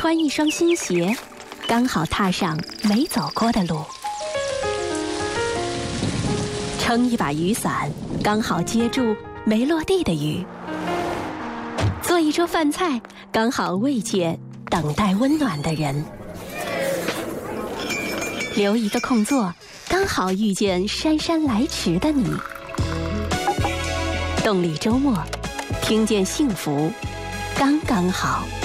穿一双新鞋，刚好踏上没走过的路；撑一把雨伞，刚好接住没落地的雨；做一桌饭菜，刚好慰藉等待温暖的人；留一个空座，刚好遇见姗姗来迟的你。动力周末，听见幸福，刚刚好。